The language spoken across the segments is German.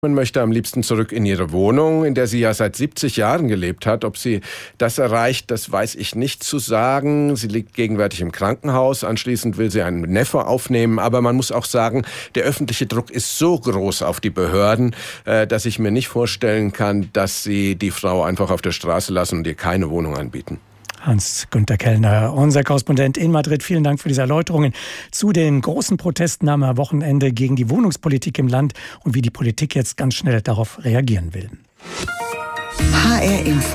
Man möchte am liebsten zurück in ihre Wohnung, in der sie ja seit 70 Jahren gelebt hat. Ob sie das erreicht, das weiß ich nicht zu sagen. Sie liegt gegenwärtig im Krankenhaus. Anschließend will sie einen Neffe aufnehmen. Aber man muss auch sagen, der öffentliche Druck ist so groß auf die Behörden, dass ich mir nicht vorstellen kann, dass sie die Frau einfach auf der Straße lassen und ihr keine Wohnung anbieten. Hans-Günter Kellner, unser Korrespondent in Madrid. Vielen Dank für diese Erläuterungen zu den großen Protesten am Wochenende gegen die Wohnungspolitik im Land und wie die Politik jetzt ganz schnell darauf reagieren will. HR Info.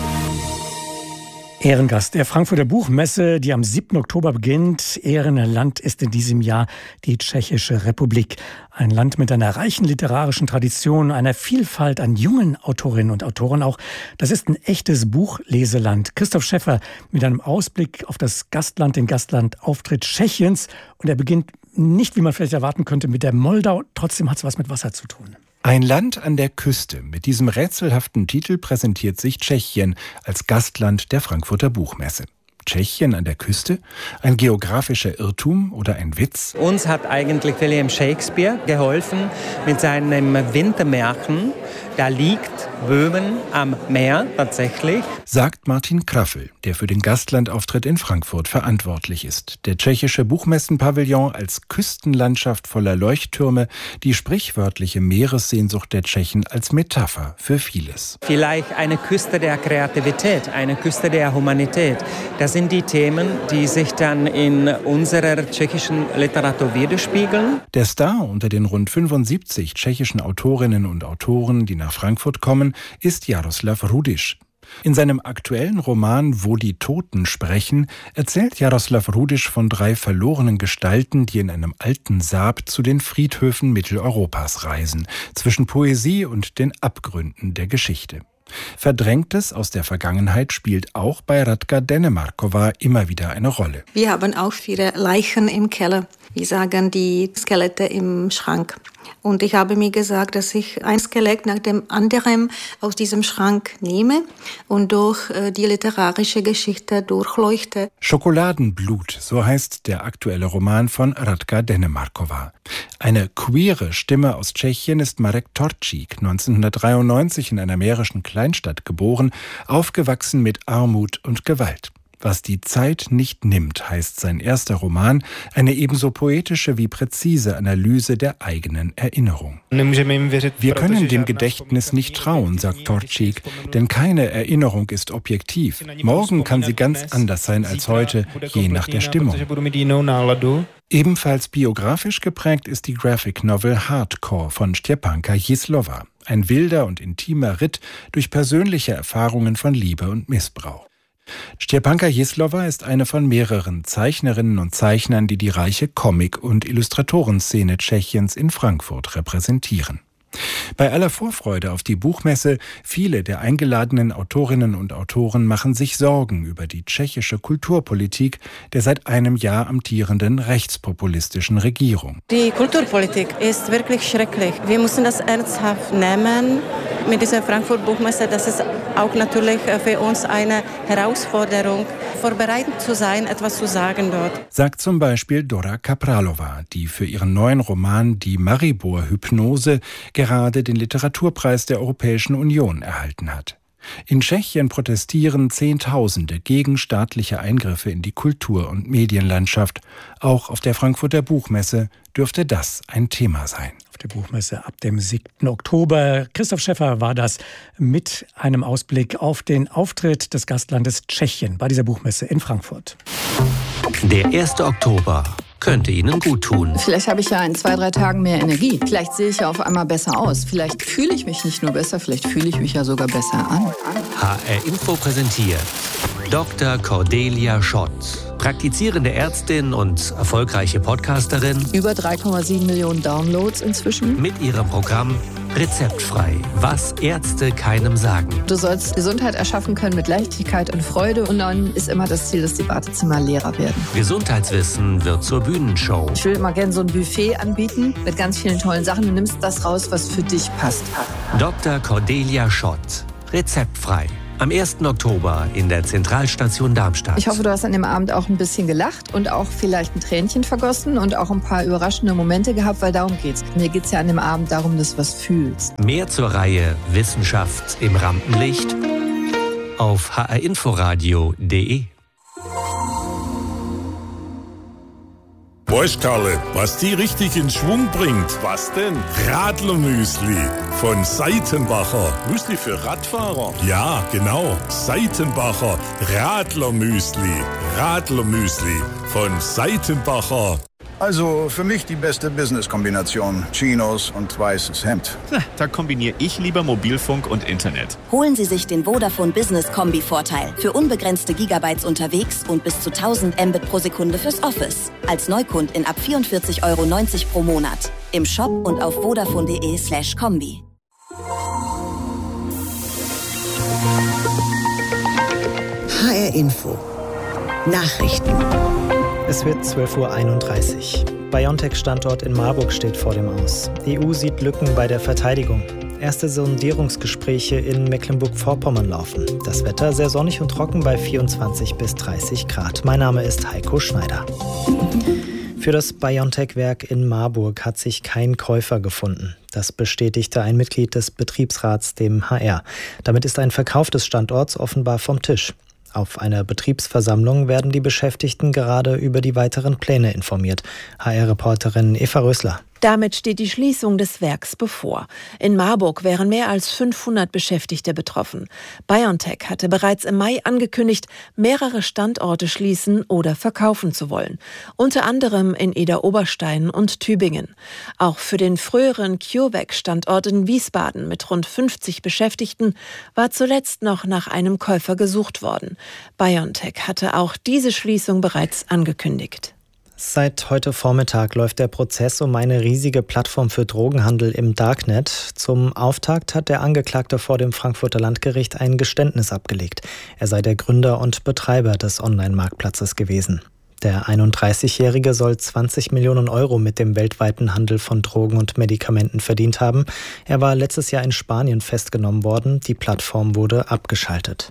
Ehrengast der Frankfurter Buchmesse, die am 7. Oktober beginnt. Ehrenland ist in diesem Jahr die Tschechische Republik. Ein Land mit einer reichen literarischen Tradition, einer Vielfalt an jungen Autorinnen und Autoren auch. Das ist ein echtes Buchleseland. Christoph Schäffer mit einem Ausblick auf das Gastland, den Gastlandauftritt Tschechiens. Und er beginnt nicht, wie man vielleicht erwarten könnte, mit der Moldau. Trotzdem hat es was mit Wasser zu tun. Ein Land an der Küste. Mit diesem rätselhaften Titel präsentiert sich Tschechien als Gastland der Frankfurter Buchmesse. Tschechien an der Küste? Ein geografischer Irrtum oder ein Witz? Uns hat eigentlich William Shakespeare geholfen mit seinem Wintermärchen. Da liegt Böhmen am Meer tatsächlich. Sagt Martin Kraffel, der für den Gastlandauftritt in Frankfurt verantwortlich ist. Der tschechische Buchmessenpavillon als Küstenlandschaft voller Leuchttürme, die sprichwörtliche Meeressehnsucht der Tschechen als Metapher für vieles. Vielleicht eine Küste der Kreativität, eine Küste der Humanität. Das sind die Themen, die sich dann in unserer tschechischen Literatur widerspiegeln. Der Star unter den rund 75 tschechischen Autorinnen und Autoren, die nach Frankfurt kommen, ist Jaroslav Rudiš. In seinem aktuellen Roman Wo die Toten sprechen erzählt Jaroslav Rudiš von 3 verlorenen Gestalten, die in einem alten Sarg zu den Friedhöfen Mitteleuropas reisen, zwischen Poesie und den Abgründen der Geschichte. Verdrängtes aus der Vergangenheit spielt auch bei Radka Dennemarkova immer wieder eine Rolle. Wir haben auch viele Leichen im Keller. Wir sagen die Skelette im Schrank. Und ich habe mir gesagt, dass ich ein Skelett nach dem anderen aus diesem Schrank nehme und durch die literarische Geschichte durchleuchte. Schokoladenblut, so heißt der aktuelle Roman von Radka Dennemarkova. Eine queere Stimme aus Tschechien ist Marek Torčík, 1993 in einer mährischen Kleinstadt geboren, aufgewachsen mit Armut und Gewalt. Was die Zeit nicht nimmt, heißt sein erster Roman, eine ebenso poetische wie präzise Analyse der eigenen Erinnerung. Wir können dem Gedächtnis nicht trauen, sagt Torčík, denn keine Erinnerung ist objektiv. Morgen kann sie ganz anders sein als heute, je nach der Stimmung. Ebenfalls biografisch geprägt ist die Graphic Novel Hardcore von Štěpánka Jízlova. Ein wilder und intimer Ritt durch persönliche Erfahrungen von Liebe und Missbrauch. Štěpánka Jízlova ist eine von mehreren Zeichnerinnen und Zeichnern, die die reiche Comic- und Illustratorenszene Tschechiens in Frankfurt repräsentieren. Bei aller Vorfreude auf die Buchmesse, viele der eingeladenen Autorinnen und Autoren machen sich Sorgen über die tschechische Kulturpolitik der seit einem Jahr amtierenden rechtspopulistischen Regierung. Die Kulturpolitik ist wirklich schrecklich. Wir müssen das ernsthaft nehmen mit dieser Frankfurt Buchmesse. Das ist auch natürlich für uns eine Herausforderung, vorbereitet zu sein, etwas zu sagen dort. Sagt zum Beispiel Dora Kapralova, die für ihren neuen Roman Die Maribor-Hypnose gerade den Literaturpreis der Europäischen Union erhalten hat. In Tschechien protestieren Zehntausende gegen staatliche Eingriffe in die Kultur- und Medienlandschaft. Auch auf der Frankfurter Buchmesse dürfte das ein Thema sein. Auf der Buchmesse ab dem 7. Oktober. Christoph Schäffer war das mit einem Ausblick auf den Auftritt des Gastlandes Tschechien bei dieser Buchmesse in Frankfurt. Der 1. Oktober könnte Ihnen gut tun. Vielleicht habe ich ja in 2-3 Tagen mehr Energie. Vielleicht sehe ich ja auf einmal besser aus. Vielleicht fühle ich mich nicht nur besser, vielleicht fühle ich mich ja sogar besser an. HR Info präsentiert Dr. Cordelia Schott. Praktizierende Ärztin und erfolgreiche Podcasterin. Über 3,7 Millionen Downloads inzwischen. Mit ihrem Programm Rezeptfrei, was Ärzte keinem sagen. Du sollst Gesundheit erschaffen können mit Leichtigkeit und Freude. Und dann ist immer das Ziel, dass die Wartezimmer leerer werden. Gesundheitswissen wird zur Bühnenshow. Ich will immer gerne so ein Buffet anbieten mit ganz vielen tollen Sachen. Du nimmst das raus, was für dich passt. Dr. Cordelia Schott. Rezeptfrei. Am 1. Oktober in der Zentralstation Darmstadt. Ich hoffe, du hast an dem Abend auch ein bisschen gelacht und auch vielleicht ein Tränchen vergossen und auch ein paar überraschende Momente gehabt, weil darum geht's. Mir geht's ja an dem Abend darum, dass du was fühlst. Mehr zur Reihe Wissenschaft im Rampenlicht auf hrinforadio.de. Weißt Karle, was die richtig in Schwung bringt? Was denn? Radlermüsli von Seitenbacher. Müsli für Radfahrer? Ja, genau. Seitenbacher Radlermüsli. Radlermüsli von Seitenbacher. Also für mich die beste Business-Kombination. Chinos und weißes Hemd. Na, da kombiniere ich lieber Mobilfunk und Internet. Holen Sie sich den Vodafone Business Kombi-Vorteil. Für unbegrenzte Gigabytes unterwegs und bis zu 1000 Mbit pro Sekunde fürs Office. Als Neukundin ab 44,90 € pro Monat. Im Shop und auf vodafone.de/kombi. HR Info. Nachrichten. Es wird 12:31 Uhr. BioNTech-Standort in Marburg steht vor dem Aus. EU sieht Lücken bei der Verteidigung. Erste Sondierungsgespräche in Mecklenburg-Vorpommern laufen. Das Wetter sehr sonnig und trocken bei 24 bis 30 Grad. Mein Name ist Heiko Schneider. Für das BioNTech-Werk in Marburg hat sich kein Käufer gefunden. Das bestätigte ein Mitglied des Betriebsrats dem HR. Damit ist ein Verkauf des Standorts offenbar vom Tisch. Auf einer Betriebsversammlung werden die Beschäftigten gerade über die weiteren Pläne informiert. HR-Reporterin Eva Rösler. Damit steht die Schließung des Werks bevor. In Marburg wären mehr als 500 Beschäftigte betroffen. BioNTech hatte bereits im Mai angekündigt, mehrere Standorte schließen oder verkaufen zu wollen. Unter anderem in Idar-Oberstein und Tübingen. Auch für den früheren CureVac-Standort in Wiesbaden mit rund 50 Beschäftigten war zuletzt noch nach einem Käufer gesucht worden. BioNTech hatte auch diese Schließung bereits angekündigt. Seit heute Vormittag läuft der Prozess um eine riesige Plattform für Drogenhandel im Darknet. Zum Auftakt hat der Angeklagte vor dem Frankfurter Landgericht ein Geständnis abgelegt. Er sei der Gründer und Betreiber des Online-Marktplatzes gewesen. Der 31-Jährige soll 20 Millionen € mit dem weltweiten Handel von Drogen und Medikamenten verdient haben. Er war letztes Jahr in Spanien festgenommen worden. Die Plattform wurde abgeschaltet.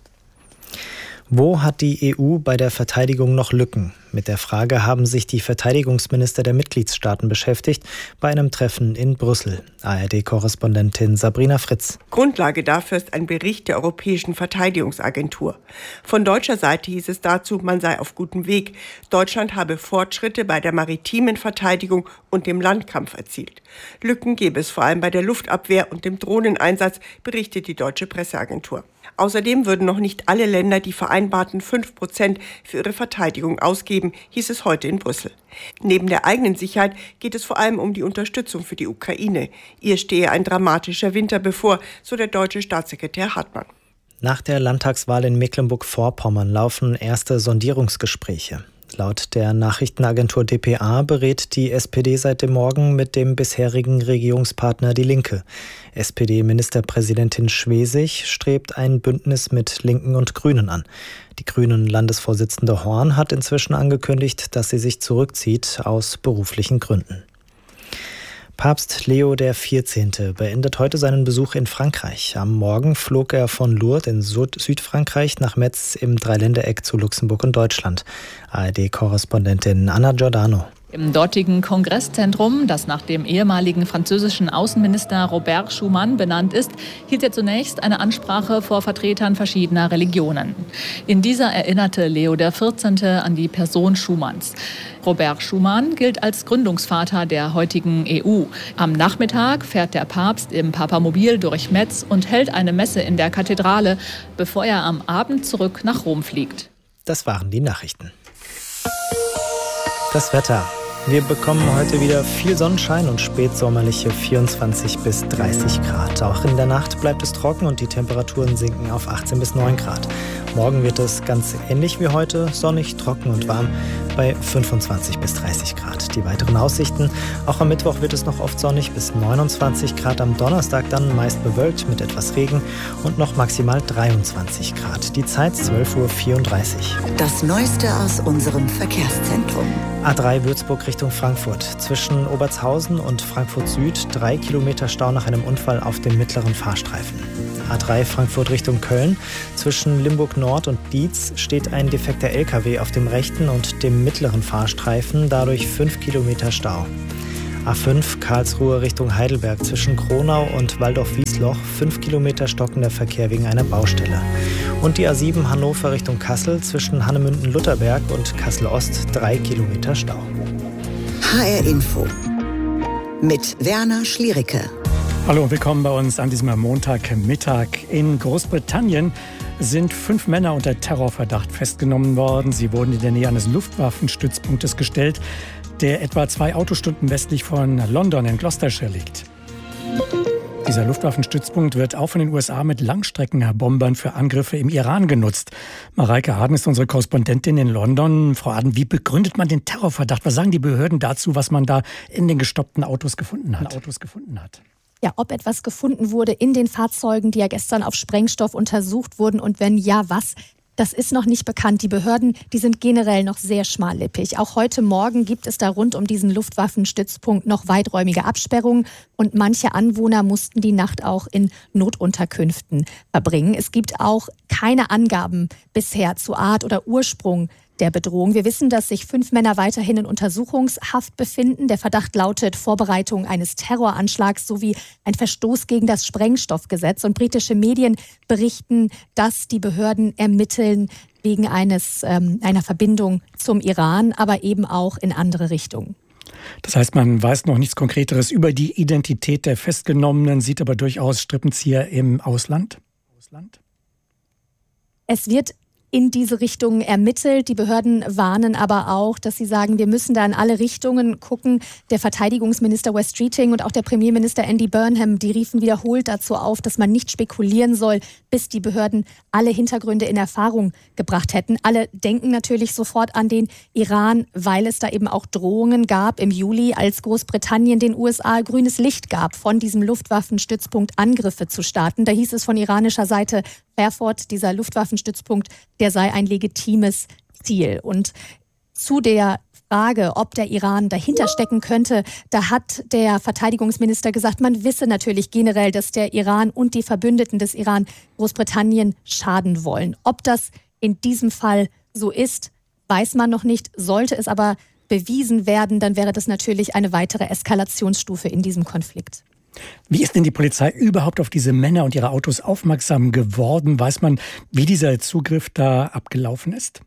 Wo hat die EU bei der Verteidigung noch Lücken? Mit der Frage haben sich die Verteidigungsminister der Mitgliedstaaten beschäftigt bei einem Treffen in Brüssel. ARD-Korrespondentin Sabrina Fritz. Grundlage dafür ist ein Bericht der Europäischen Verteidigungsagentur. Von deutscher Seite hieß es dazu, man sei auf gutem Weg. Deutschland habe Fortschritte bei der maritimen Verteidigung und dem Landkampf erzielt. Lücken gäbe es vor allem bei der Luftabwehr und dem Drohneneinsatz, berichtet die deutsche Presseagentur. Außerdem würden noch nicht alle Länder die vereinbarten 5% für ihre Verteidigung ausgeben, hieß es heute in Brüssel. Neben der eigenen Sicherheit geht es vor allem um die Unterstützung für die Ukraine. Ihr stehe ein dramatischer Winter bevor, so der deutsche Staatssekretär Hartmann. Nach der Landtagswahl in Mecklenburg-Vorpommern laufen erste Sondierungsgespräche. Laut der Nachrichtenagentur dpa berät die SPD seit dem Morgen mit dem bisherigen Regierungspartner Die Linke. SPD-Ministerpräsidentin Schwesig strebt ein Bündnis mit Linken und Grünen an. Die Grünen-Landesvorsitzende Horn hat inzwischen angekündigt, dass sie sich zurückzieht aus beruflichen Gründen. Papst Leo XIV. Beendet heute seinen Besuch in Frankreich. Am Morgen flog er von Lourdes in Südfrankreich nach Metz im Dreiländereck zu Luxemburg und Deutschland. ARD-Korrespondentin Anna Giordano. Im dortigen Kongresszentrum, das nach dem ehemaligen französischen Außenminister Robert Schuman benannt ist, hielt er zunächst eine Ansprache vor Vertretern verschiedener Religionen. In dieser erinnerte Leo XIV. An die Person Schumans. Robert Schuman gilt als Gründungsvater der heutigen EU. Am Nachmittag fährt der Papst im Papamobil durch Metz und hält eine Messe in der Kathedrale, bevor er am Abend zurück nach Rom fliegt. Das waren die Nachrichten. Das Wetter. Wir bekommen heute wieder viel Sonnenschein und spätsommerliche 24 bis 30 Grad. Auch in der Nacht bleibt es trocken und die Temperaturen sinken auf 18 bis 9 Grad. Morgen wird es ganz ähnlich wie heute, sonnig, trocken und warm bei 25 bis 30 Grad. Die weiteren Aussichten: auch am Mittwoch wird es noch oft sonnig bis 29 Grad, am Donnerstag dann meist bewölkt mit etwas Regen und noch maximal 23 Grad. Die Zeit 12:34 Uhr. Das Neueste aus unserem Verkehrszentrum. A3 Würzburg Richtung Frankfurt. Zwischen Obertshausen und Frankfurt Süd 3 Kilometer Stau nach einem Unfall auf dem mittleren Fahrstreifen. A3 Frankfurt Richtung Köln. Zwischen Limburg Nord und Dietz steht ein defekter LKW auf dem rechten und dem mittleren Fahrstreifen, dadurch 5 Kilometer Stau. A5 Karlsruhe Richtung Heidelberg zwischen Kronau und Waldorf-Wiesloch 5 Kilometer stockender Verkehr wegen einer Baustelle. Und die A7 Hannover Richtung Kassel zwischen Hannemünden-Lutherberg und Kassel-Ost 3 Kilometer Stau. HR Info mit Werner Schliericke. Hallo und willkommen bei uns an diesem Montagmittag. In Großbritannien sind 5 Männer unter Terrorverdacht festgenommen worden. Sie wurden in der Nähe eines Luftwaffenstützpunktes gestellt, der etwa 2 Autostunden westlich von London in Gloucestershire liegt. Dieser Luftwaffenstützpunkt wird auch von den USA mit Langstreckenbombern für Angriffe im Iran genutzt. Mareike Aden ist unsere Korrespondentin in London. Frau Aden, wie begründet man den Terrorverdacht? Was sagen die Behörden dazu, was man da in den gestoppten Autos gefunden hat? Ja, ob etwas gefunden wurde in den Fahrzeugen, die ja gestern auf Sprengstoff untersucht wurden und wenn ja, was? Das ist noch nicht bekannt. Die Behörden, die sind generell noch sehr schmallippig. Auch heute Morgen gibt es da rund um diesen Luftwaffenstützpunkt noch weiträumige Absperrungen und manche Anwohner mussten die Nacht auch in Notunterkünften verbringen. Es gibt auch keine Angaben bisher zu Art oder Ursprung der Bedrohung. Wir wissen, dass sich 5 Männer weiterhin in Untersuchungshaft befinden. Der Verdacht lautet Vorbereitung eines Terroranschlags sowie ein Verstoß gegen das Sprengstoffgesetz. Und britische Medien berichten, dass die Behörden ermitteln wegen einer Verbindung zum Iran, aber eben auch in andere Richtungen. Das heißt, man weiß noch nichts Konkreteres über die Identität der Festgenommenen, sieht aber durchaus Strippenzieher im Ausland. Es wird in diese Richtung ermittelt. Die Behörden warnen aber auch, dass sie sagen, wir müssen da in alle Richtungen gucken. Der Verteidigungsminister Wes Streeting und auch der Premierminister Andy Burnham, die riefen wiederholt dazu auf, dass man nicht spekulieren soll, bis die Behörden alle Hintergründe in Erfahrung gebracht hätten. Alle denken natürlich sofort an den Iran, weil es da eben auch Drohungen gab im Juli, als Großbritannien den USA grünes Licht gab, von diesem Luftwaffenstützpunkt Angriffe zu starten. Da hieß es von iranischer Seite, Fairford, dieser Luftwaffenstützpunkt, der sei ein legitimes Ziel. Und zu der Frage, ob der Iran dahinter stecken könnte, da hat der Verteidigungsminister gesagt, man wisse natürlich generell, dass der Iran und die Verbündeten des Iran Großbritannien schaden wollen. Ob das in diesem Fall so ist, weiß man noch nicht. Sollte es aber bewiesen werden, dann wäre das natürlich eine weitere Eskalationsstufe in diesem Konflikt. Wie ist denn die Polizei überhaupt auf diese Männer und ihre Autos aufmerksam geworden? Weiß man, wie dieser Zugriff da abgelaufen ist?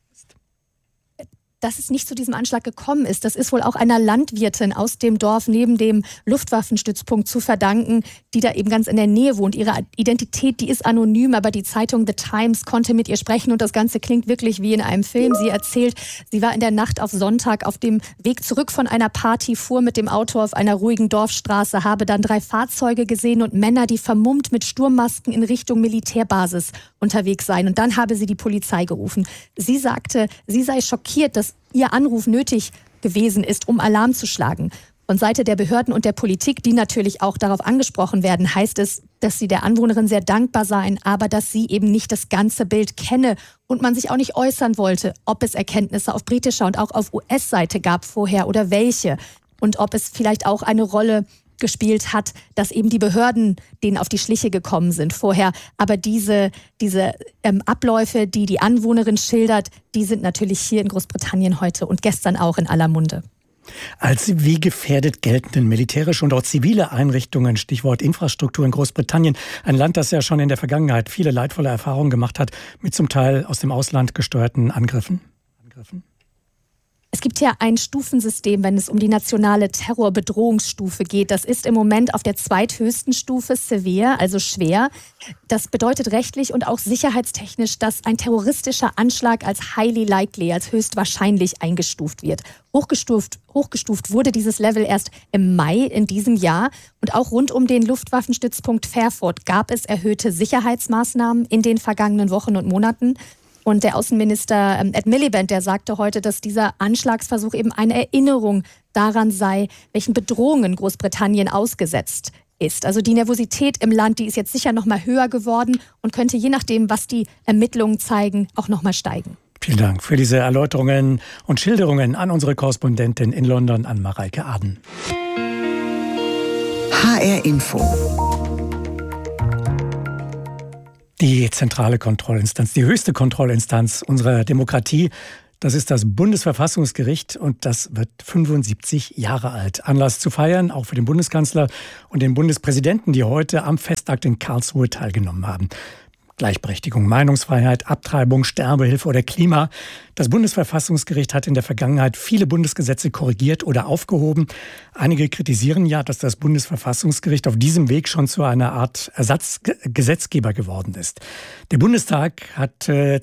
Dass es nicht zu diesem Anschlag gekommen ist, das ist wohl auch einer Landwirtin aus dem Dorf neben dem Luftwaffenstützpunkt zu verdanken, die da eben ganz in der Nähe wohnt. Ihre Identität, die ist anonym, aber die Zeitung The Times konnte mit ihr sprechen und das Ganze klingt wirklich wie in einem Film. Sie erzählt, sie war in der Nacht auf Sonntag auf dem Weg zurück von einer Party, fuhr mit dem Auto auf einer ruhigen Dorfstraße, habe dann 3 Fahrzeuge gesehen und Männer, die vermummt mit Sturmmasken in Richtung Militärbasis unterwegs seien. Und dann habe sie die Polizei gerufen. Sie sagte, sie sei schockiert, dass ihr Anruf nötig gewesen ist, um Alarm zu schlagen. Von Seite der Behörden und der Politik, die natürlich auch darauf angesprochen werden, heißt es, dass sie der Anwohnerin sehr dankbar seien, aber dass sie eben nicht das ganze Bild kenne und man sich auch nicht äußern wollte, ob es Erkenntnisse auf britischer und auch auf US-Seite gab vorher oder welche und ob es vielleicht auch eine Rolle gespielt hat, dass eben die Behörden denen auf die Schliche gekommen sind vorher. Aber diese Abläufe, die die Anwohnerin schildert, die sind natürlich hier in Großbritannien heute und gestern auch in aller Munde. Als wie gefährdet gelten denn militärische und auch zivile Einrichtungen, Stichwort Infrastruktur in Großbritannien, ein Land, das ja schon in der Vergangenheit viele leidvolle Erfahrungen gemacht hat mit zum Teil aus dem Ausland gesteuerten Angriffen? Es gibt ja ein Stufensystem, wenn es um die nationale Terrorbedrohungsstufe geht. Das ist im Moment auf der zweithöchsten Stufe severe, also schwer. Das bedeutet rechtlich und auch sicherheitstechnisch, dass ein terroristischer Anschlag als highly likely, als höchstwahrscheinlich eingestuft wird. Hochgestuft wurde dieses Level erst im Mai in diesem Jahr. Und auch rund um den Luftwaffenstützpunkt Fairford gab es erhöhte Sicherheitsmaßnahmen in den vergangenen Wochen und Monaten. Und der Außenminister Ed Miliband, der sagte heute, dass dieser Anschlagsversuch eben eine Erinnerung daran sei, welchen Bedrohungen Großbritannien ausgesetzt ist. Also die Nervosität im Land, die ist jetzt sicher noch mal höher geworden und könnte je nachdem, was die Ermittlungen zeigen, auch noch mal steigen. Vielen Dank für diese Erläuterungen und Schilderungen an unsere Korrespondentin in London, an Mareike Aden. HR Info. Die zentrale Kontrollinstanz, die höchste Kontrollinstanz unserer Demokratie, das ist das Bundesverfassungsgericht und das wird 75 Jahre alt. Anlass zu feiern, auch für den Bundeskanzler und den Bundespräsidenten, die heute am Festakt in Karlsruhe teilgenommen haben. Gleichberechtigung, Meinungsfreiheit, Abtreibung, Sterbehilfe oder Klima. Das Bundesverfassungsgericht hat in der Vergangenheit viele Bundesgesetze korrigiert oder aufgehoben. Einige kritisieren ja, dass das Bundesverfassungsgericht auf diesem Weg schon zu einer Art Ersatzgesetzgeber geworden ist. Der Bundestag hat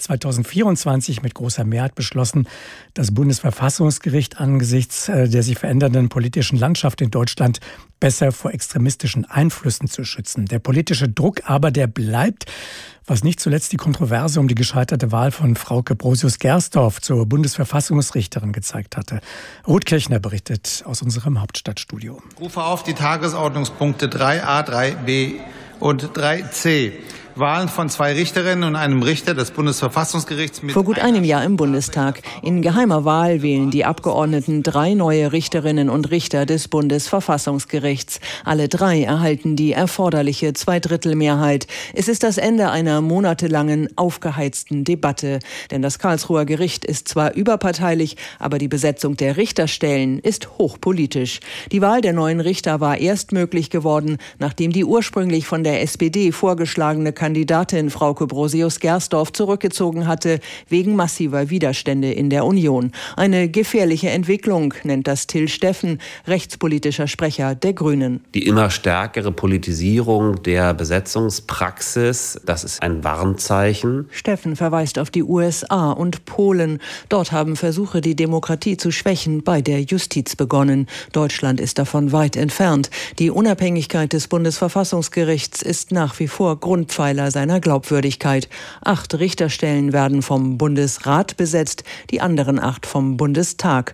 2024 mit großer Mehrheit beschlossen, das Bundesverfassungsgericht angesichts der sich verändernden politischen Landschaft in Deutschland besser vor extremistischen Einflüssen zu schützen. Der politische Druck aber, der bleibt, was nicht zuletzt die Kontroverse um die gescheiterte Wahl von Frauke Brosius-Gersdorf zur Bundesverfassungsrichterin gezeigt hatte. Ruth Kirchner berichtet aus unserem Hauptstadtstudio. Ich rufe auf die Tagesordnungspunkte 3a, 3b und 3c. Wahlen von 2 Richterinnen und einem Richter des Bundesverfassungsgerichts. Vor gut einem Jahr im Bundestag. In geheimer Wahl wählen die Abgeordneten 3 neue Richterinnen und Richter des Bundesverfassungsgerichts. Alle 3 erhalten die erforderliche Zweidrittelmehrheit. Es ist das Ende einer monatelangen, aufgeheizten Debatte. Denn das Karlsruher Gericht ist zwar überparteilich, aber die Besetzung der Richterstellen ist hochpolitisch. Die Wahl der neuen Richter war erst möglich geworden, nachdem die ursprünglich von der SPD vorgeschlagene Kandidatin Frauke Brosius-Gersdorf zurückgezogen hatte, wegen massiver Widerstände in der Union. Eine gefährliche Entwicklung, nennt das Till Steffen, rechtspolitischer Sprecher der Grünen. Die immer stärkere Politisierung der Besetzungspraxis, das ist ein Warnzeichen. Steffen verweist auf die USA und Polen. Dort haben Versuche, die Demokratie zu schwächen, bei der Justiz begonnen. Deutschland ist davon weit entfernt. Die Unabhängigkeit des Bundesverfassungsgerichts ist nach wie vor Grundpfeiler seiner Glaubwürdigkeit. 8 Richterstellen werden vom Bundesrat besetzt, die anderen 8 vom Bundestag.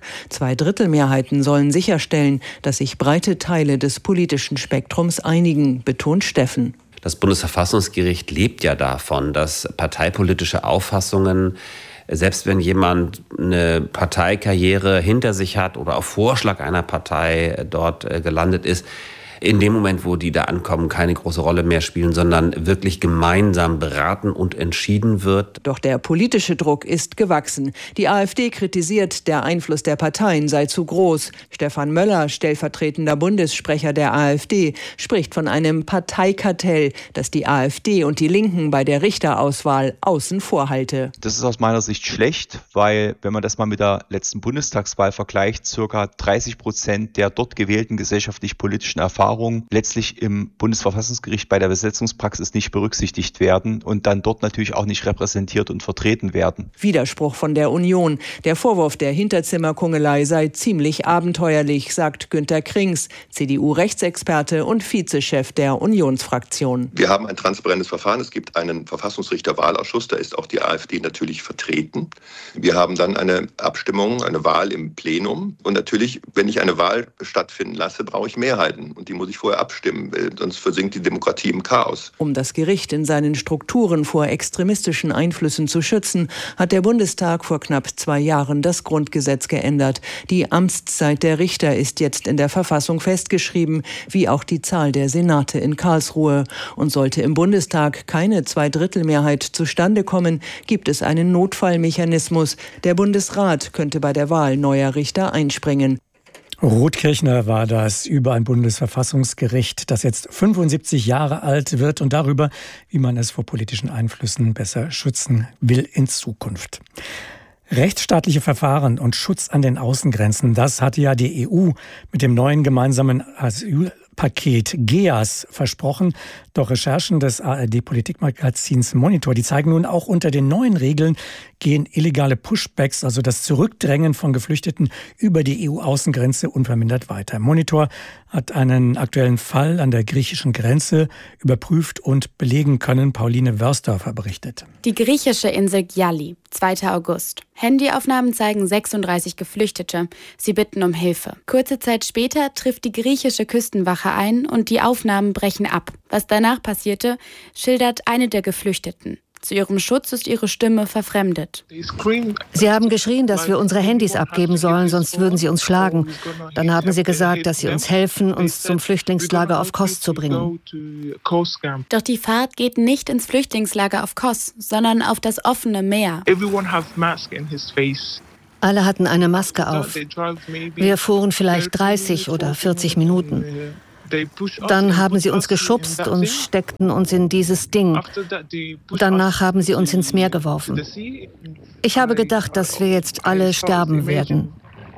2/3 sollen sicherstellen, dass sich breite Teile des politischen Spektrums einigen, betont Steffen. Das Bundesverfassungsgericht lebt ja davon, dass parteipolitische Auffassungen, selbst wenn jemand eine Parteikarriere hinter sich hat oder auf Vorschlag einer Partei dort gelandet ist, in dem Moment, wo die da ankommen, keine große Rolle mehr spielen, sondern wirklich gemeinsam beraten und entschieden wird. Doch der politische Druck ist gewachsen. Die AfD kritisiert, der Einfluss der Parteien sei zu groß. Stefan Möller, stellvertretender Bundessprecher der AfD, spricht von einem Parteikartell, das die AfD und die Linken bei der Richterauswahl außen vor halte. Das ist aus meiner Sicht schlecht, weil, wenn man das mal mit der letzten Bundestagswahl vergleicht, ca. 30% der dort gewählten gesellschaftlich-politischen Erfahrungen letztlich im Bundesverfassungsgericht bei der Besetzungspraxis nicht berücksichtigt werden und dann dort natürlich auch nicht repräsentiert und vertreten werden. Widerspruch von der Union. Der Vorwurf der Hinterzimmerkungelei sei ziemlich abenteuerlich, sagt Günter Krings, CDU-Rechtsexperte und Vizechef der Unionsfraktion. Wir haben ein transparentes Verfahren. Es gibt einen Verfassungsrichterwahlausschuss, da ist auch die AfD natürlich vertreten. Wir haben dann eine Abstimmung, eine Wahl im Plenum. Und natürlich, wenn ich eine Wahl stattfinden lasse, brauche ich Mehrheiten. Und die muss ich vorher abstimmen, sonst versinkt die Demokratie im Chaos. Um das Gericht in seinen Strukturen vor extremistischen Einflüssen zu schützen, hat der Bundestag vor knapp 2 Jahren das Grundgesetz geändert. Die Amtszeit der Richter ist jetzt in der Verfassung festgeschrieben, wie auch die Zahl der Senate in Karlsruhe. Und sollte im Bundestag keine Zweidrittelmehrheit zustande kommen, gibt es einen Notfallmechanismus. Der Bundesrat könnte bei der Wahl neuer Richter einspringen. Ruth Kirchner war das über ein Bundesverfassungsgericht, das jetzt 75 Jahre alt wird und darüber, wie man es vor politischen Einflüssen besser schützen will in Zukunft. Rechtsstaatliche Verfahren und Schutz an den Außengrenzen, das hatte ja die EU mit dem neuen gemeinsamen Asylpaket GEAS versprochen. Doch Recherchen des ARD-Politikmagazins Monitor, die zeigen nun, auch unter den neuen Regeln gehen illegale Pushbacks, also das Zurückdrängen von Geflüchteten über die EU-Außengrenze, unvermindert weiter. Monitor hat einen aktuellen Fall an der griechischen Grenze überprüft und belegen können. Pauline Wörsdorfer berichtet. Die griechische Insel Gialli, 2. August. Handyaufnahmen zeigen 36 Geflüchtete. Sie bitten um Hilfe. Kurze Zeit später trifft die griechische Küstenwache ein und die Aufnahmen brechen ab. Was danach passierte, schildert eine der Geflüchteten. Zu ihrem Schutz ist ihre Stimme verfremdet. Sie haben geschrien, dass wir unsere Handys abgeben sollen, sonst würden sie uns schlagen. Dann haben sie gesagt, dass sie uns helfen, uns zum Flüchtlingslager auf Kos zu bringen. Doch die Fahrt geht nicht ins Flüchtlingslager auf Kos, sondern auf das offene Meer. Alle hatten eine Maske auf. Wir fuhren vielleicht 30 oder 40 Minuten. Dann haben sie uns geschubst und steckten uns in dieses Ding. Danach haben sie uns ins Meer geworfen. Ich habe gedacht, dass wir jetzt alle sterben werden.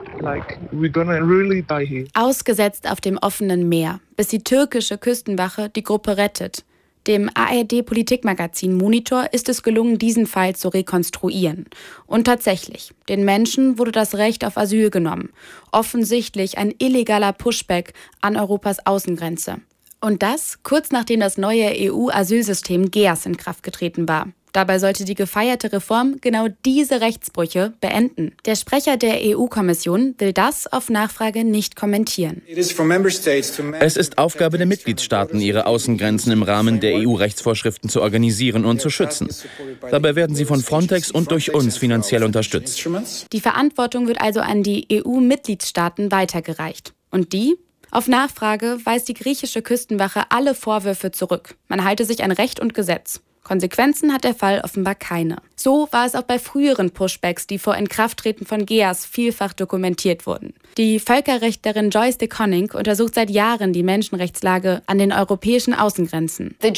Ausgesetzt auf dem offenen Meer, bis die türkische Küstenwache die Gruppe rettet. Dem ARD-Politikmagazin Monitor ist es gelungen, diesen Fall zu rekonstruieren. Und tatsächlich, den Menschen wurde das Recht auf Asyl genommen. Offensichtlich ein illegaler Pushback an Europas Außengrenze. Und das kurz nachdem das neue EU-Asylsystem GEAS in Kraft getreten war. Dabei sollte die gefeierte Reform genau diese Rechtsbrüche beenden. Der Sprecher der EU-Kommission will das auf Nachfrage nicht kommentieren. Es ist Aufgabe der Mitgliedstaaten, ihre Außengrenzen im Rahmen der EU-Rechtsvorschriften zu organisieren und zu schützen. Dabei werden sie von Frontex und durch uns finanziell unterstützt. Die Verantwortung wird also an die EU-Mitgliedstaaten weitergereicht. Und die? Auf Nachfrage weist die griechische Küstenwache alle Vorwürfe zurück. Man halte sich an Recht und Gesetz. Konsequenzen hat der Fall offenbar keine. So war es auch bei früheren Pushbacks, die vor Inkrafttreten von GEAS vielfach dokumentiert wurden. Die Völkerrechtlerin Joyce de Koning untersucht seit Jahren die Menschenrechtslage an den europäischen Außengrenzen. Der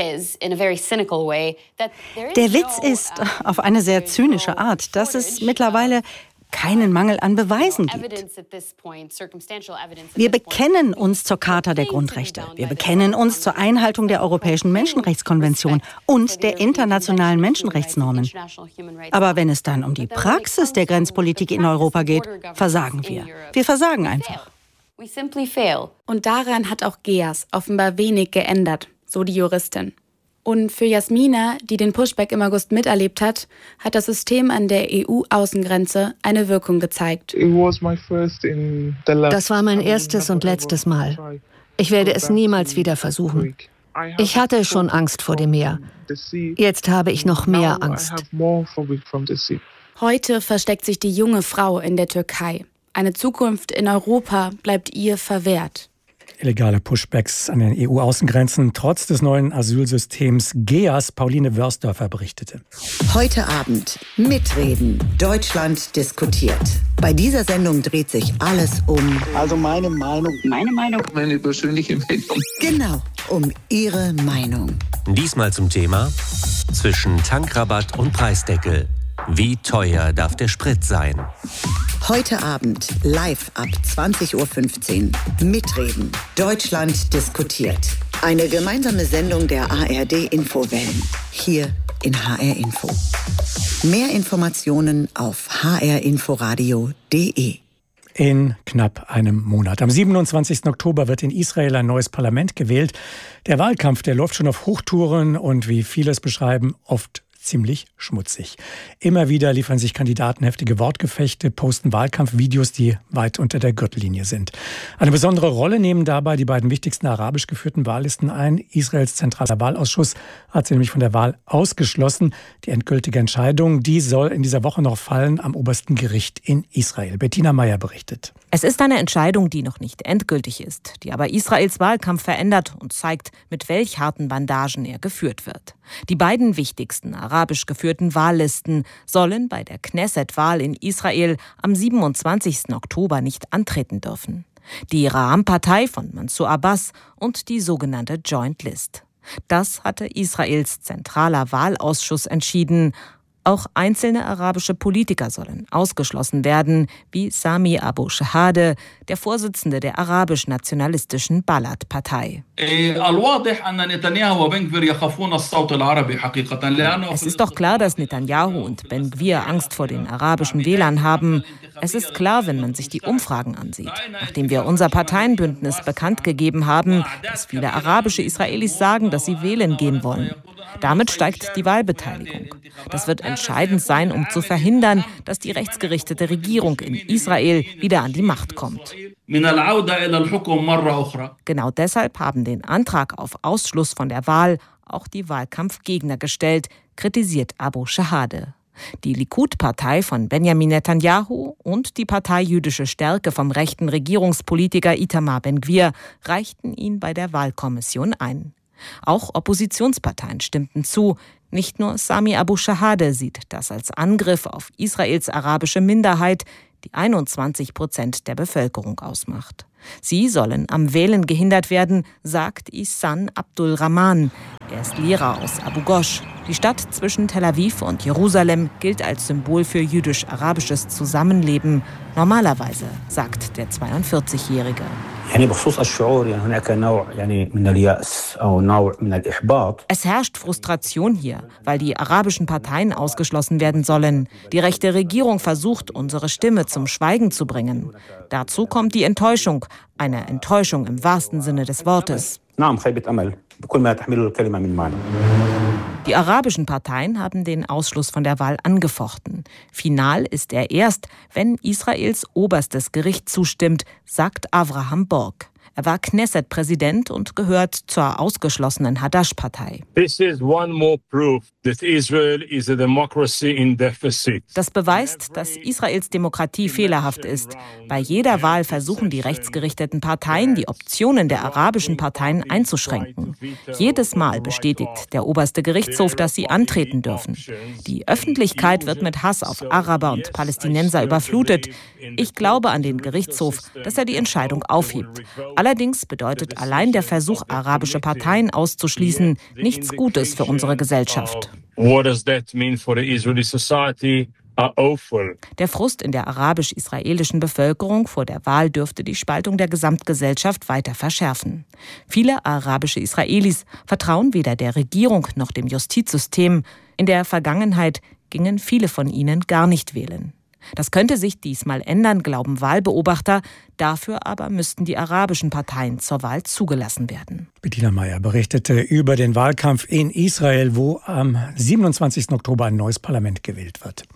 Witz ist, auf eine sehr zynische Art, dass es mittlerweile keinen Mangel an Beweisen gibt. Wir bekennen uns zur Charta der Grundrechte. Wir bekennen uns zur Einhaltung der Europäischen Menschenrechtskonvention und der internationalen Menschenrechtsnormen. Aber wenn es dann um die Praxis der Grenzpolitik in Europa geht, versagen wir. Wir versagen einfach. Und daran hat auch GEAS offenbar wenig geändert, so die Juristin. Und für Jasmina, die den Pushback im August miterlebt hat, hat das System an der EU-Außengrenze eine Wirkung gezeigt. Das war mein erstes und letztes Mal. Ich werde es niemals wieder versuchen. Ich hatte schon Angst vor dem Meer. Jetzt habe ich noch mehr Angst. Heute versteckt sich die junge Frau in der Türkei. Eine Zukunft in Europa bleibt ihr verwehrt. Illegale Pushbacks an den EU-Außengrenzen trotz des neuen Asylsystems GEAS. Pauline Wörsdorfer berichtete. Heute Abend mitreden. Deutschland diskutiert. Bei dieser Sendung dreht sich alles um... Also meine Meinung. Meine persönliche Meinung. Genau, um Ihre Meinung. Diesmal zum Thema zwischen Tankrabatt und Preisdeckel. Wie teuer darf der Sprit sein? Heute Abend live ab 20:15 Uhr. Mitreden. Deutschland diskutiert. Eine gemeinsame Sendung der ARD-Infowellen. Hier in HR Info. Mehr Informationen auf hrinforadio.de. In knapp einem Monat. Am 27. Oktober wird in Israel ein neues Parlament gewählt. Der Wahlkampf, der läuft schon auf Hochtouren und wie viele es beschreiben, oft ziemlich schmutzig. Immer wieder liefern sich Kandidaten heftige Wortgefechte, posten Wahlkampfvideos, die weit unter der Gürtellinie sind. Eine besondere Rolle nehmen dabei die beiden wichtigsten arabisch geführten Wahllisten ein. Israels zentraler Wahlausschuss hat sie nämlich von der Wahl ausgeschlossen. Die endgültige Entscheidung, die soll in dieser Woche noch fallen am obersten Gericht in Israel. Bettina Meyer berichtet. Es ist eine Entscheidung, die noch nicht endgültig ist, die aber Israels Wahlkampf verändert und zeigt, mit welch harten Bandagen er geführt wird. Die beiden wichtigsten arabisch geführten Wahllisten sollen bei der Knesset-Wahl in Israel am 27. Oktober nicht antreten dürfen. Die Ra'am-Partei von Mansour Abbas und die sogenannte Joint List. Das hatte Israels zentraler Wahlausschuss entschieden. Auch einzelne arabische Politiker sollen ausgeschlossen werden, wie Sami Abu Shahade, der Vorsitzende der arabisch-nationalistischen Balad-Partei. Es ist doch klar, dass Netanyahu und Ben Gvir Angst vor den arabischen Wählern haben. Es ist klar, wenn man sich die Umfragen ansieht. Nachdem wir unser Parteienbündnis bekannt gegeben haben, dass viele arabische Israelis sagen, dass sie wählen gehen wollen. Damit steigt die Wahlbeteiligung. Das wird entscheidend sein, um zu verhindern, dass die rechtsgerichtete Regierung in Israel wieder an die Macht kommt. Genau deshalb haben den Antrag auf Ausschluss von der Wahl auch die Wahlkampfgegner gestellt, kritisiert Abu Shahade. Die Likud-Partei von Benjamin Netanyahu und die Partei Jüdische Stärke vom rechten Regierungspolitiker Itamar Ben-Gvir reichten ihn bei der Wahlkommission ein. Auch Oppositionsparteien stimmten zu. Nicht nur Sami Abu Shahade sieht das als Angriff auf Israels arabische Minderheit, die 21% der Bevölkerung ausmacht. Sie sollen am Wählen gehindert werden, sagt Ihsan Abdul Rahman. Er ist Lehrer aus Abu Ghosh. Die Stadt zwischen Tel Aviv und Jerusalem gilt als Symbol für jüdisch-arabisches Zusammenleben. Normalerweise, sagt der 42-Jährige. Es herrscht Frustration hier, weil die arabischen Parteien ausgeschlossen werden sollen. Die rechte Regierung versucht, unsere Stimme zum Schweigen zu bringen. Dazu kommt die Enttäuschung, eine Enttäuschung im wahrsten Sinne des Wortes. Die arabischen Parteien haben den Ausschluss von der Wahl angefochten. Final ist er erst, wenn Israels oberstes Gericht zustimmt, sagt Avraham Borg. Er war Knesset-Präsident und gehört zur ausgeschlossenen Hadash-Partei. Das beweist, dass Israels Demokratie fehlerhaft ist. Bei jeder Wahl versuchen die rechtsgerichteten Parteien, die Optionen der arabischen Parteien einzuschränken. Jedes Mal bestätigt der oberste Gerichtshof, dass sie antreten dürfen. Die Öffentlichkeit wird mit Hass auf Araber und Palästinenser überflutet. Ich glaube an den Gerichtshof, dass er die Entscheidung aufhebt. Allerdings bedeutet allein der Versuch, arabische Parteien auszuschließen, nichts Gutes für unsere Gesellschaft. Der Frust in der arabisch-israelischen Bevölkerung vor der Wahl dürfte die Spaltung der Gesamtgesellschaft weiter verschärfen. Viele arabische Israelis vertrauen weder der Regierung noch dem Justizsystem. In der Vergangenheit gingen viele von ihnen gar nicht wählen. Das könnte sich diesmal ändern, glauben Wahlbeobachter. Dafür aber müssten die arabischen Parteien zur Wahl zugelassen werden. Bettina Meyer berichtete über den Wahlkampf in Israel, wo am 27. Oktober ein neues Parlament gewählt wird.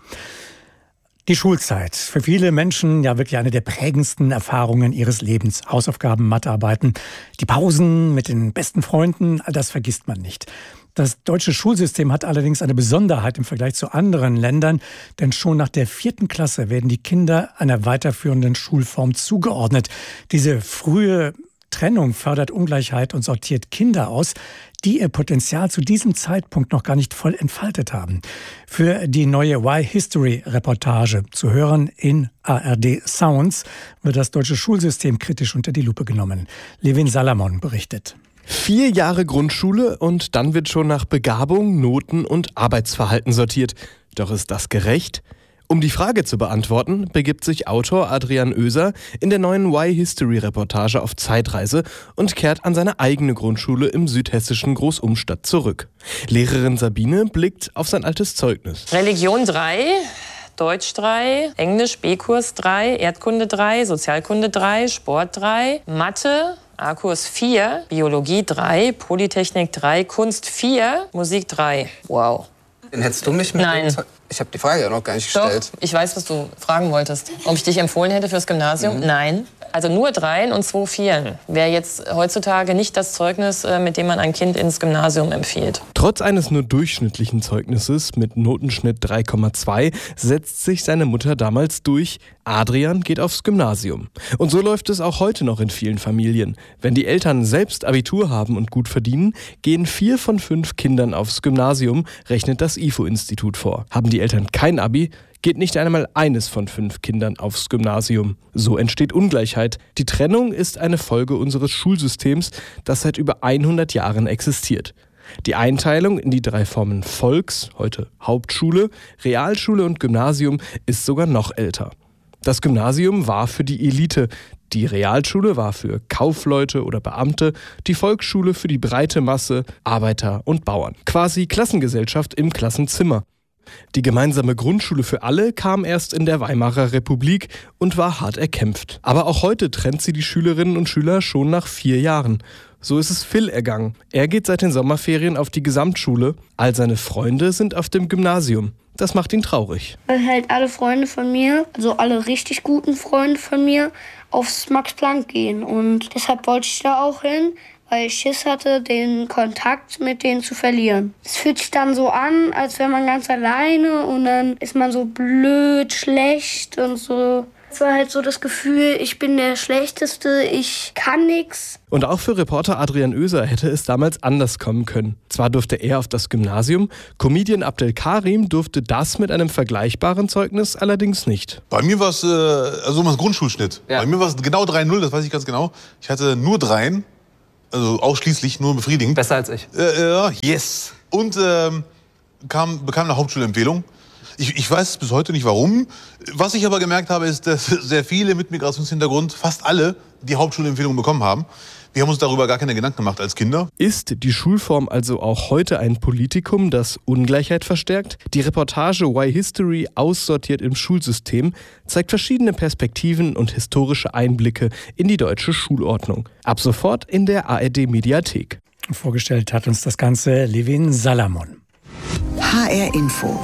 Die Schulzeit. Für viele Menschen ja wirklich eine der prägendsten Erfahrungen ihres Lebens. Hausaufgaben, Mathearbeiten, die Pausen mit den besten Freunden, all das vergisst man nicht. Das deutsche Schulsystem hat allerdings eine Besonderheit im Vergleich zu anderen Ländern, denn schon nach der 4. Klasse werden die Kinder einer weiterführenden Schulform zugeordnet. Diese frühe Trennung fördert Ungleichheit und sortiert Kinder aus, die ihr Potenzial zu diesem Zeitpunkt noch gar nicht voll entfaltet haben. Für die neue Why-History-Reportage zu hören in ARD Sounds wird das deutsche Schulsystem kritisch unter die Lupe genommen. Levin Salamon berichtet. 4 Jahre Grundschule und dann wird schon nach Begabung, Noten und Arbeitsverhalten sortiert. Doch ist das gerecht? Um die Frage zu beantworten, begibt sich Autor Adrian Oeser in der neuen Why-History-Reportage auf Zeitreise und kehrt an seine eigene Grundschule im südhessischen Großumstadt zurück. Lehrerin Sabine blickt auf sein altes Zeugnis. Religion 3, Deutsch 3, Englisch B-Kurs 3, Erdkunde 3, Sozialkunde 3, Sport 3, Mathe, A-Kurs 4, Biologie 3, Polytechnik 3, Kunst 4, Musik 3. Wow. Den hättest du mich mit? Nein. Ich habe die Frage ja noch gar nicht gestellt. Doch, ich weiß, was du fragen wolltest. Ob ich dich empfohlen hätte fürs Gymnasium? Nein. Also nur 3 und 2 Vieren wäre jetzt heutzutage nicht das Zeugnis, mit dem man ein Kind ins Gymnasium empfiehlt. Trotz eines nur durchschnittlichen Zeugnisses mit Notenschnitt 3,2 setzt sich seine Mutter damals durch. Adrian geht aufs Gymnasium. Und so läuft es auch heute noch in vielen Familien. Wenn die Eltern selbst Abitur haben und gut verdienen, gehen 4 von 5 Kindern aufs Gymnasium, rechnet das IFO-Institut vor. Haben die Eltern kein Abi, geht nicht einmal eines von 5 Kindern aufs Gymnasium. So entsteht Ungleichheit. Die Trennung ist eine Folge unseres Schulsystems, das seit über 100 Jahren existiert. Die Einteilung in die 3 Formen Volks, heute Hauptschule, Realschule und Gymnasium, ist sogar noch älter. Das Gymnasium war für die Elite, die Realschule war für Kaufleute oder Beamte, die Volksschule für die breite Masse, Arbeiter und Bauern. Quasi Klassengesellschaft im Klassenzimmer. Die gemeinsame Grundschule für alle kam erst in der Weimarer Republik und war hart erkämpft. Aber auch heute trennt sie die Schülerinnen und Schüler schon nach 4 Jahren. So ist es Phil ergangen. Er geht seit den Sommerferien auf die Gesamtschule. All seine Freunde sind auf dem Gymnasium. Das macht ihn traurig. Weil halt alle Freunde von mir, also alle richtig guten Freunde von mir, aufs Max-Planck gehen. Und deshalb wollte ich da auch hin, weil ich Schiss hatte, den Kontakt mit denen zu verlieren. Es fühlt sich dann so an, als wäre man ganz alleine und dann ist man so blöd, schlecht und so. Es war halt so das Gefühl, ich bin der Schlechteste, ich kann nichts. Und auch für Reporter Adrian Oeser hätte es damals anders kommen können. Zwar durfte er auf das Gymnasium, Comedian Abdel Karim durfte das mit einem vergleichbaren Zeugnis allerdings nicht. Bei mir war es Grundschulschnitt. Ja. Bei mir war es genau 3,0, das weiß ich ganz genau. Ich hatte nur 3, also ausschließlich nur befriedigend. Besser als ich. Yes. Und bekam eine Hauptschulempfehlung. Ich weiß bis heute nicht warum. Was ich aber gemerkt habe, ist, dass sehr viele mit Migrationshintergrund, fast alle, die Hauptschulempfehlung bekommen haben. Wir haben uns darüber gar keine Gedanken gemacht als Kinder. Ist die Schulform also auch heute ein Politikum, das Ungleichheit verstärkt? Die Reportage Why History aussortiert im Schulsystem zeigt verschiedene Perspektiven und historische Einblicke in die deutsche Schulordnung. Ab sofort in der ARD-Mediathek. Vorgestellt hat uns das Ganze Levin Salamon. HR Info.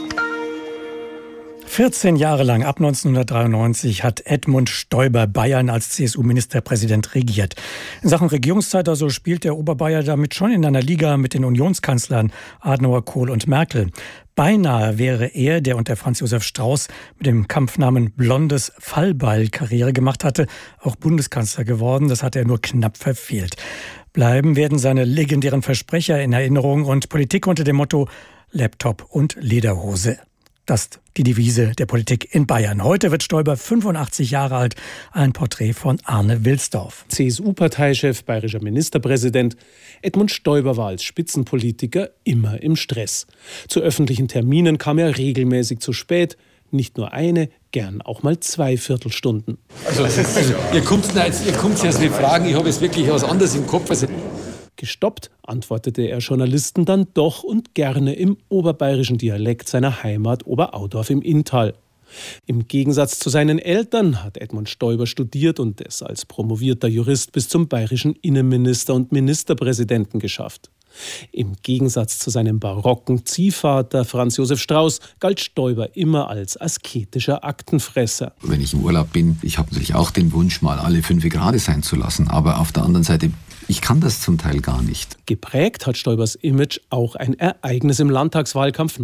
14 Jahre lang, ab 1993, hat Edmund Stoiber Bayern als CSU-Ministerpräsident regiert. In Sachen Regierungszeit also spielt der Oberbayer damit schon in einer Liga mit den Unionskanzlern Adenauer, Kohl und Merkel. Beinahe wäre er, der unter Franz Josef Strauß mit dem Kampfnamen Blondes Fallbeil Karriere gemacht hatte, auch Bundeskanzler geworden. Das hat er nur knapp verfehlt. Bleiben werden seine legendären Versprecher in Erinnerung und Politik unter dem Motto Laptop und Lederhose. Das ist die Devise der Politik in Bayern. Heute wird Stoiber 85 Jahre alt. Ein Porträt von Arne Wilsdorf. CSU-Parteichef, bayerischer Ministerpräsident. Edmund Stoiber war als Spitzenpolitiker immer im Stress. Zu öffentlichen Terminen kam er regelmäßig zu spät. Nicht nur eine, gern auch mal 2 Viertelstunden. Also ihr kommt jetzt mit Fragen, ich habe jetzt wirklich was anderes im Kopf. Gestoppt antwortete er Journalisten dann doch und gerne im oberbayerischen Dialekt seiner Heimat Oberaudorf im Inntal. Im Gegensatz zu seinen Eltern hat Edmund Stoiber studiert und es als promovierter Jurist bis zum bayerischen Innenminister und Ministerpräsidenten geschafft. Im Gegensatz zu seinem barocken Ziehvater Franz Josef Strauß galt Stoiber immer als asketischer Aktenfresser. Wenn ich im Urlaub bin, ich habe natürlich auch den Wunsch, mal alle 5 gerade sein zu lassen. Aber auf der anderen Seite, ich kann das zum Teil gar nicht. Geprägt hat Stoibers Image auch ein Ereignis im Landtagswahlkampf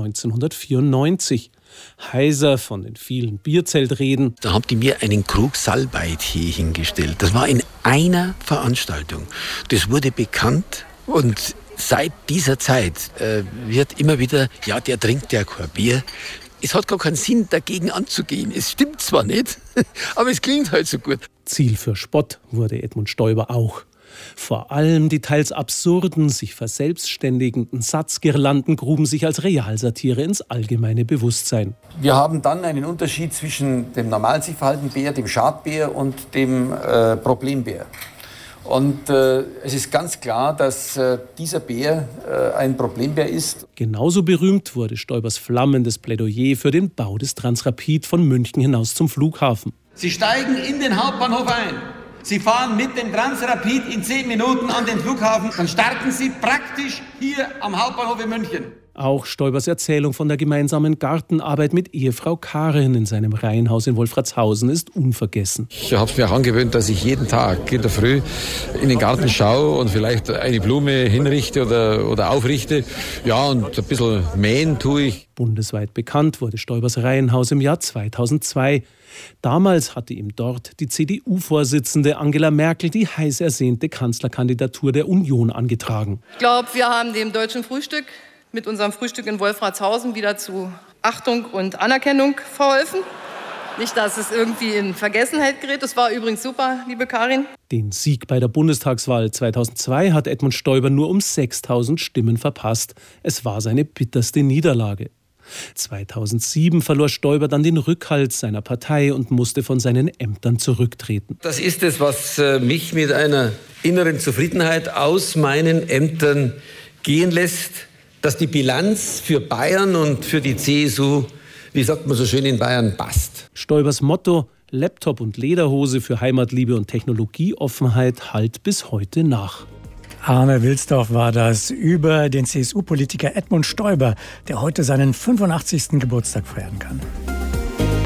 1994. Heiser von den vielen Bierzeltreden. Da haben die mir einen Krug Salbei-Tee hingestellt. Das war in einer Veranstaltung. Das wurde bekannt und seit dieser Zeit wird immer wieder, ja, der trinkt ja kein Bier. Es hat gar keinen Sinn, dagegen anzugehen. Es stimmt zwar nicht, aber es klingt halt so gut. Ziel für Spott wurde Edmund Stoiber auch. Vor allem die teils absurden, sich verselbstständigenden Satzgirlanden gruben sich als Realsatire ins allgemeine Bewusstsein. Wir haben dann einen Unterschied zwischen dem normal sich verhaltenen Bär, dem Schadbär und dem Problembär. Und es ist ganz klar, dass dieser Bär ein Problembär ist. Genauso berühmt wurde Stoibers flammendes Plädoyer für den Bau des Transrapid von München hinaus zum Flughafen. Sie steigen in den Hauptbahnhof ein. Sie fahren mit dem Transrapid in 10 Minuten an den Flughafen. Dann starten Sie praktisch hier am Hauptbahnhof in München. Auch Stoibers Erzählung von der gemeinsamen Gartenarbeit mit Ehefrau Karin in seinem Reihenhaus in Wolfratshausen ist unvergessen. Ich habe mir auch angewöhnt, dass ich jeden Tag in der Früh in den Garten schaue und vielleicht eine Blume hinrichte oder aufrichte. Ja, und ein bisschen mähen tue ich. Bundesweit bekannt wurde Stoibers Reihenhaus im Jahr 2002. Damals hatte ihm dort die CDU-Vorsitzende Angela Merkel die heiß ersehnte Kanzlerkandidatur der Union angetragen. Ich glaube, wir haben dem deutschen Frühstück mit unserem Frühstück in Wolfratshausen wieder zu Achtung und Anerkennung verholfen. Nicht, dass es irgendwie in Vergessenheit gerät. Das war übrigens super, liebe Karin. Den Sieg bei der Bundestagswahl 2002 hat Edmund Stoiber nur um 6.000 Stimmen verpasst. Es war seine bitterste Niederlage. 2007 verlor Stoiber dann den Rückhalt seiner Partei und musste von seinen Ämtern zurücktreten. Das ist es, was mich mit einer inneren Zufriedenheit aus meinen Ämtern gehen lässt, dass die Bilanz für Bayern und für die CSU, wie sagt man so schön in Bayern, passt. Stoibers Motto, Laptop und Lederhose für Heimatliebe und Technologieoffenheit, hallt bis heute nach. Arne Wilsdorf war das über den CSU-Politiker Edmund Stoiber, der heute seinen 85. Geburtstag feiern kann.